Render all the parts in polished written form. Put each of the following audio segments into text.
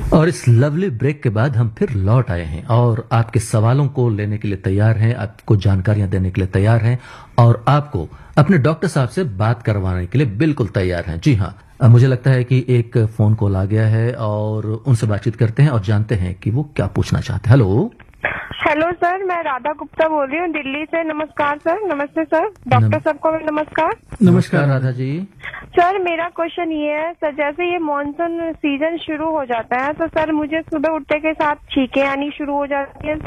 और इस lovely break के बाद हम फिर लौट आए हैं और आपके सवालों को लेने के लिए तैयार हैं, आपको जानकारियां देने के लिए तैयार हैं और आपको अपने डॉक्टर साहब से बात करवाने के लिए बिल्कुल तैयार हैं। जी हाँ, मुझे लगता है कि एक फोन कॉल आ गया है और उनसे बातचीत करते हैं और जानते हैं कि वो क्या पूछना चाहते हैं। हेलो सर, मैं राधा गुप्ता बोल रही हूँ दिल्ली से। नमस्कार सर। नमस्ते सर, डॉक्टर साहब को नमस्कार। नमस्कार राधा जी। सर मेरा क्वेश्चन ये है सर, जैसे ये मानसून सीजन शुरू हो जाता है तो सर मुझे सुबह उठने के साथ छींकें आनी शुरू हो जाती है,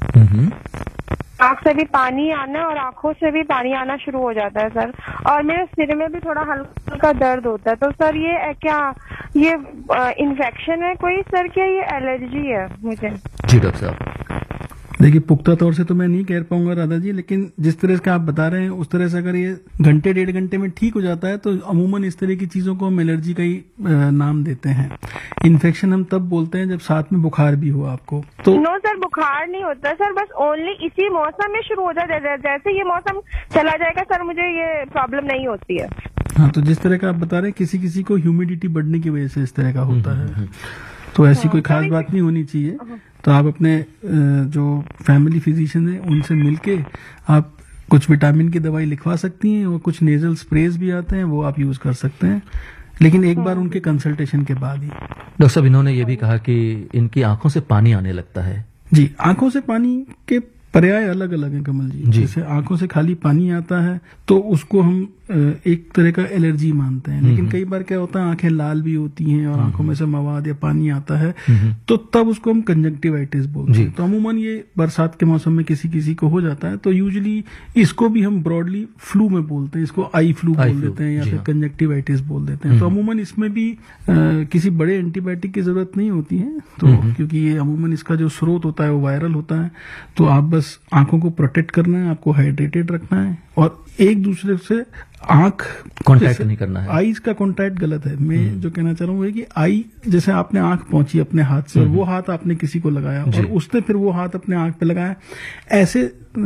आँख से भी पानी आना और आंखों से भी पानी आना शुरू हो जाता है सर, और मेरे सिर में भी थोड़ा हल्का हल्का दर्द होता है। तो सर ये क्या ये इन्फेक्शन है कोई सर, क्या ये एलर्जी है मुझे? जी डॉक्टर साहब, देखिए पुख्ता तौर से तो मैं नहीं कह पाऊंगा राधा जी, लेकिन जिस तरह से आप बता रहे हैं उस तरह से अगर ये घंटे डेढ़ घंटे में ठीक हो जाता है तो अमूमन इस तरह की चीजों को हम एलर्जी का ही नाम देते हैं। इन्फेक्शन हम तब बोलते हैं जब साथ में बुखार भी हो आपको। तो नो सर, बुखार नहीं होता सर, बस ओनली इसी मौसम में शुरू हो जाता है। जैसे ये मौसम चला जाएगा सर मुझे ये प्रॉब्लम नहीं होती है। हाँ, तो जिस तरह का आप बता रहे हैं किसी किसी को ह्यूमिडिटी बढ़ने की वजह से इस तरह का होता है, तो ऐसी कोई खास बात नहीं होनी चाहिए। तो आप अपने जो फैमिली फिजिशियन है उनसे मिलके आप कुछ विटामिन की दवाई लिखवा सकती हैं और कुछ नेजल स्प्रेज भी आते हैं वो आप यूज कर सकते हैं, लेकिन एक बार उनके कंसल्टेशन के बाद ही। डॉक्टर साहब इन्होंने ये भी कहा कि इनकी आंखों से पानी आने लगता है। जी, आंखों से पानी के पर्याय अलग अलग हैं कमल जी। जैसे आंखों से खाली पानी आता है तो उसको हम एक तरह का एलर्जी मानते हैं, लेकिन कई बार क्या होता है आंखें लाल भी होती हैं और आंखों में से मवाद या पानी आता है तो तब उसको हम कंजक्टिवाइटिस बोलते हैं। तो अमूमन ये बरसात के मौसम में किसी किसी को हो जाता है, तो यूजुअली इसको भी हम ब्रॉडली फ्लू में बोलते हैं, इसको आई फ्लू बोल देते हैं या फिर कंजक्टिवाइटिस बोल देते हैं। तो अमूमन इसमें भी किसी बड़े एंटीबायोटिक की जरूरत नहीं होती है, तो क्योंकि ये अमूमन इसका जो स्रोत होता है वो वायरल होता है। तो आप बस आंखों को प्रोटेक्ट करना है, आपको हाइड्रेटेड रखना है और एक दूसरे से आंख कांटेक्ट नहीं करना है। आईज का कांटेक्ट गलत है। मैं जो कहना चाह रहा हूँ है कि आई जैसे आपने आंख पहुंची अपने हाथ से और वो हाथ आपने किसी को लगाया और उसने फिर वो हाथ अपने आंख पे लगाया, ऐसे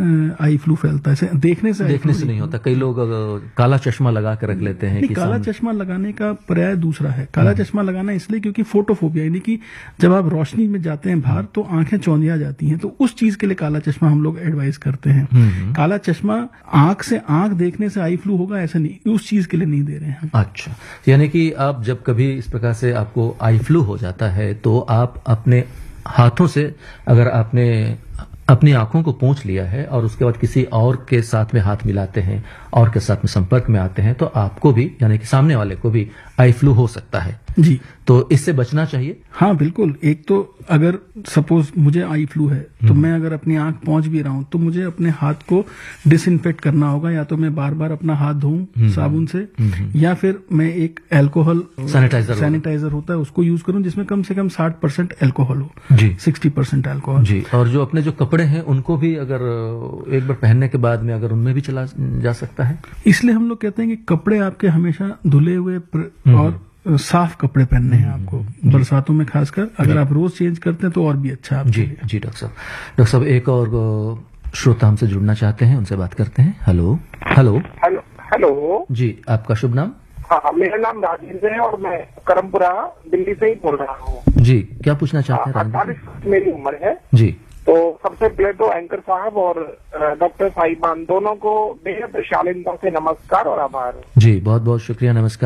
आई फ्लू फैलता है। ऐसे देखने से नहीं होता। कई लोग काला चश्मा लगा के रख लेते हैं। काला चश्मा लगाने का पर्याय दूसरा है। काला चश्मा लगाना इसलिए क्योंकि फोटोफोबिया, यानी कि जब आप रोशनी में जाते हैं बाहर तो आंखें चौंधिया जाती हैं, तो उस चीज के लिए काला चश्मा हम लोग एडवाइस करते हैं। काला चश्मा आंख से आंख देखने से आई फ्लू होगा ऐसा नहीं, उस चीज के लिए नहीं दे रहे हैं। अच्छा, यानी कि आप जब कभी इस प्रकार से आपको आई फ्लू हो जाता है तो आप अपने हाथों से, अगर आपने अपनी आंखों को पोंछ लिया है और उसके बाद किसी और के साथ में हाथ मिलाते हैं और के साथ में संपर्क में आते हैं तो आपको भी, यानी कि सामने वाले को भी आई फ्लू हो सकता है। जी, तो इससे बचना चाहिए। हाँ बिल्कुल। एक तो अगर सपोज मुझे आई फ्लू है तो मैं अगर अपनी आंख पहुंच भी रहा हूं तो मुझे अपने हाथ को डिसइंफेक्ट करना होगा, या तो मैं बार बार अपना हाथ धोऊं साबुन से या फिर मैं एक अल्कोहल सैनिटाइजर होता है उसको यूज करूं जिसमें कम से कम 60% अल्कोहल हो जी, 60% अल्कोहल जी। और जो अपने जो कपड़े हैं उनको भी अगर एक बार पहनने के बाद में अगर उनमें भी चला जा सकता है, इसलिए हम लोग कहते हैं कि कपड़े आपके हमेशा धुले हुए और साफ कपड़े पहनने हैं आपको, बरसातों में खासकर। अगर आप रोज चेंज करते हैं तो और भी अच्छा आप। जी जी डॉक्टर साहब एक और श्रोता हमसे जुड़ना चाहते हैं, उनसे बात करते हैं। हेलो हेलो हेलो हेलो जी, आपका शुभ नाम? हाँ, मेरा नाम राजेंद्र है और मैं करमपुरा दिल्ली से ही बोल रहा हूँ जी। क्या पूछना चाहते हैं? 48 मेरी उम्र है जी। तो सबसे पहले तो एंकर साहब और डॉक्टर साहिबान दोनों को बेहद शालीनता से नमस्कार और आभार। जी, बहुत बहुत शुक्रिया, नमस्कार।